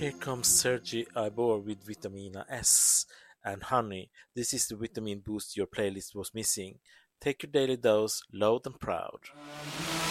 Here comes Sergi Ibor with Vitamina S and honey. This is the vitamin boost your playlist was missing. Take your daily dose, loud and proud.